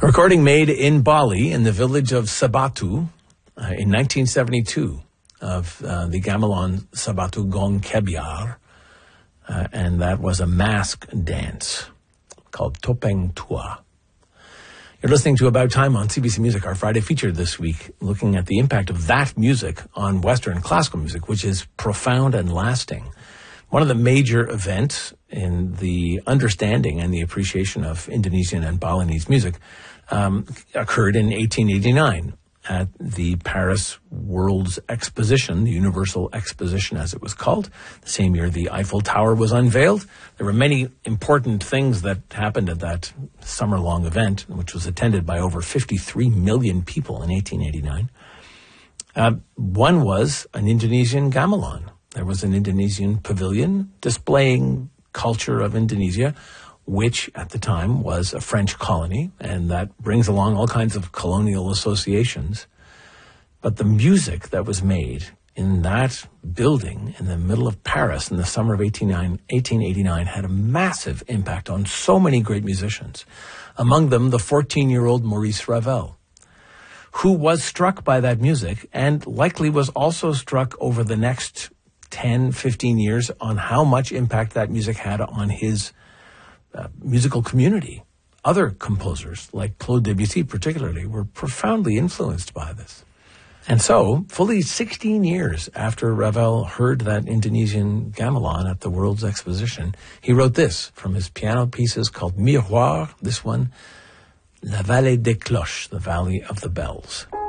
recording made in Bali in the village of Sabatu in 1972 of the gamelan Sabatu Gong Kebyar, and that was a mask dance called Topeng Tua. You're listening to About Time on CBC Music, our Friday feature this week, looking at the impact of that music on Western classical music, which is profound and lasting. One of the major events in the understanding and the appreciation of Indonesian and Balinese music occurred in 1889 at the Paris World's Exposition, the Universal Exposition as it was called. The same year the Eiffel Tower was unveiled. There were many important things that happened at that summer-long event, which was attended by over 53 million people in 1889. One was an Indonesian gamelan. There was an Indonesian pavilion displaying culture of Indonesia, which at the time was a French colony, and that brings along all kinds of colonial associations. But the music that was made in that building in the middle of Paris in the summer of 1889 had a massive impact on so many great musicians, among them the 14-year-old Maurice Ravel, who was struck by that music and likely was also struck over the next 10, 15 years on how much impact that music had on his musical community. Other composers, like Claude Debussy particularly, were profoundly influenced by this. And so, fully 16 years after Ravel heard that Indonesian gamelan at the World's Exposition, he wrote this from his piano pieces called Miroir, this one, La Vallée des Cloches, the Valley of the Bells.